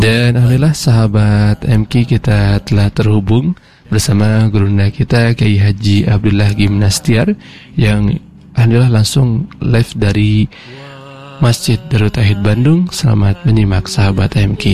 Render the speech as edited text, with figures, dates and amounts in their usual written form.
Dan alhamdulillah sahabat MK, kita telah terhubung bersama gurunda kita Kiai Haji Abdullah Gimnastiar yang alhamdulillah langsung live dari Masjid Darut Tauhid Bandung. Selamat menyimak sahabat MK.